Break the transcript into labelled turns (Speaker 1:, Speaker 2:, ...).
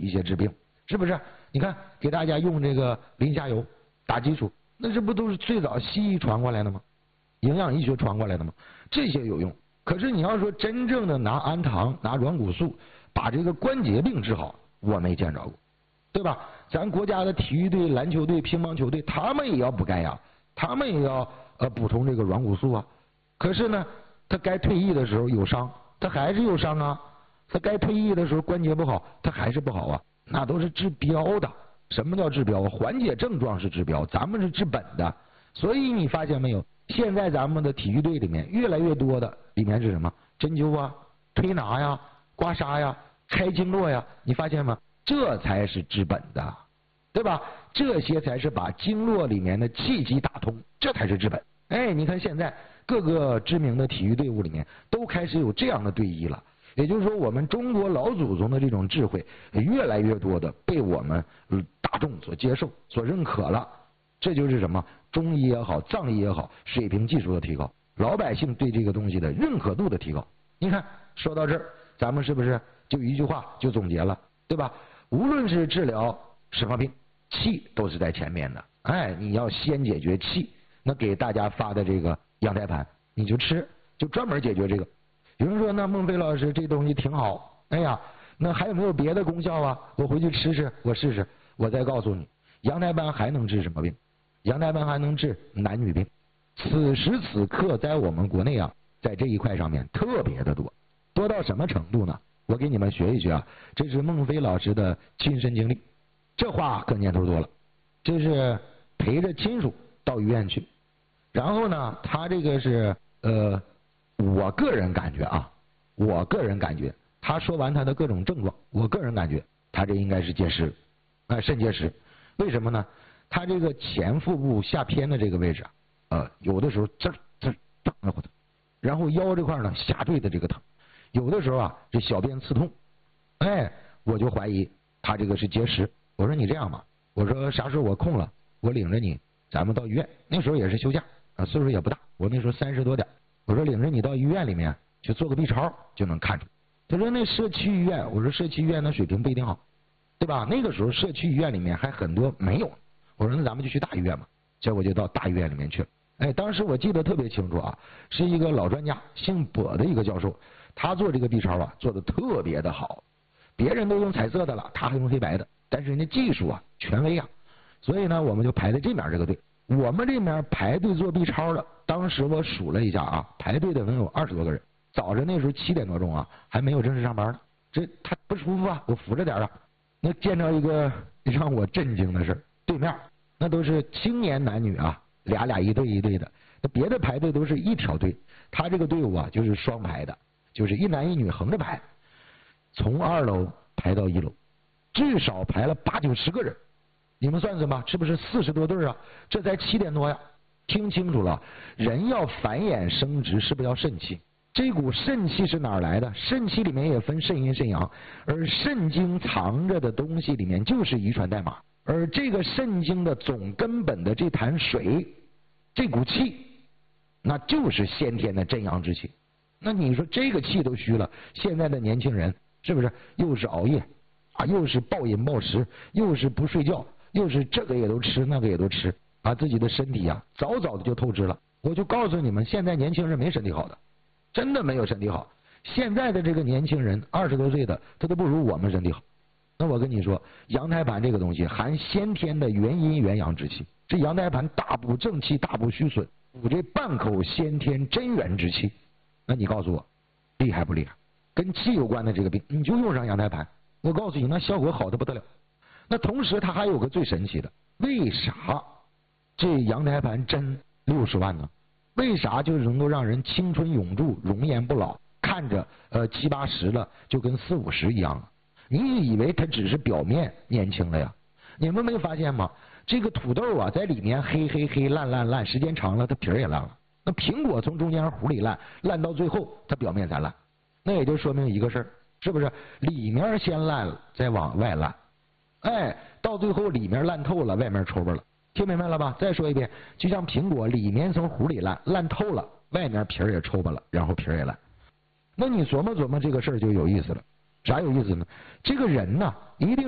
Speaker 1: 些治病，是不是？你看给大家用这个磷虾油打基础，那这不都是最早西医传过来的吗？营养医学传过来的吗？这些有用。可是你要说真正的拿氨糖、拿软骨素把这个关节病治好，我没见着过，对吧？咱国家的体育队、篮球队、乒乓球队，他们也要补钙呀，他们也要补充这个软骨素啊。可是呢，他该退役的时候有伤，他还是有伤啊。他该退役的时候关节不好，他还是不好啊。那都是治标的。什么叫治标？缓解症状是治标，咱们是治本的。所以你发现没有？现在咱们的体育队里面越来越多的里面是什么？针灸啊、推拿呀、刮痧呀、开经络呀，你发现吗？这才是治本的，对吧？这些才是把经络里面的气机打通，这才是治本。哎，你看现在各个知名的体育队伍里面都开始有这样的队医了。也就是说，我们中国老祖宗的这种智慧，越来越多的被我们大众所接受、所认可了。这就是什么？中医也好，藏医也好，水平技术的提高，老百姓对这个东西的认可度的提高。你看，说到这儿，咱们是不是就一句话就总结了，对吧？无论是治疗什么病，气都是在前面的。哎，你要先解决气，那给大家发的这个羊胎盘，你就吃，就专门解决这个。有人说，那孟非老师这东西挺好，哎呀，那还有没有别的功效啊？我回去吃吃，我试试。我再告诉你，羊胎盘还能治什么病？羊胎盘还能治男女病。此时此刻，在我们国内啊，在这一块上面特别的多，多到什么程度呢？我给你们学一学啊，这是孟非老师的亲身经历。这话可年头多了，这是陪着亲属到医院去，然后呢，他这个是我个人感觉啊，他说完他的各种症状，我个人感觉他这应该是结石，肾结石。为什么呢？他这个前腹部下偏的这个位置啊，有的时候这疼得慌，然后腰这块呢下坠的这个疼，有的时候啊这小便刺痛，哎，我就怀疑他这个是结石。我说你这样吧，我说啥时候我空了，我领着你，咱们到医院。那时候也是休假啊，岁数也不大，我那时候30多点。我说领着你到医院里面去做个 B 超就能看出。他说那社区医院，我说社区医院的水平不一定好，对吧？那个时候社区医院里面还很多没有。我说那咱们就去大医院嘛，结果就到大医院里面去了。哎，当时我记得特别清楚啊，是一个老专家，姓跛的一个教授，他做这个 B 超啊做的特别的好，别人都用彩色的了，他还用黑白的，但是人家技术啊权威啊，所以呢我们就排在这面这个队。我们这边排队做 B 超的，当时我数了一下啊，排队的能有20多个人。早晨那时候7点多钟啊，还没有正式上班呢。这他不舒服啊，我扶着点啊。那见着一个让我震惊的事，对面那都是青年男女啊，俩一队一队的。那别的排队都是一条队，他这个队伍啊就是双排的，就是一男一女横着排，从2楼排到1楼，至少排了8、9、10个人。你们算算吧，是不是40多对啊？这才7点多呀！听清楚了，人要繁衍生殖，是不是要肾气？这股肾气是哪儿来的？肾气里面也分肾阴、肾阳，而肾经藏着的东西里面就是遗传代码，而这个肾经的总根本的这潭水，这股气，那就是先天的真阳之气。那你说这个气都虚了，现在的年轻人是不是又是熬夜啊，又是暴饮暴食，又是不睡觉？又是这个也都吃，那个也都吃啊，自己的身体啊，早早的就透支了。我就告诉你们，现在年轻人没身体好的，真的没有身体好。现在的这个年轻人20多岁的，他都不如我们身体好。那我跟你说，羊胎盘这个东西含先天的元阴元阳之气，这羊胎盘大补正气，大补虚损，补这半口先天真元之气。那你告诉我，厉害不厉害？跟气有关的这个病，你就用上羊胎盘，我告诉你，那效果好的不得了。那同时它还有个最神奇的，为啥这羊胎盘针60万呢？为啥就能够让人青春永驻、容颜不老，看着70、80了就跟40、50一样啊？你以为它只是表面年轻了呀？你们没发现吗？这个土豆啊，在里面黑黑黑、烂烂烂，时间长了它皮儿也烂了。那苹果从中间糊里烂，烂到最后它表面才烂，那也就说明一个事儿，是不是？里面先烂了，再往外烂。哎，到最后里面烂透了，外面抽巴了，听明白了吧？再说一遍，就像苹果里面从糊里烂透了，外面皮儿也抽巴了，然后皮儿也烂。那你琢磨琢磨这个事儿就有意思了。啥有意思呢？这个人呢，一定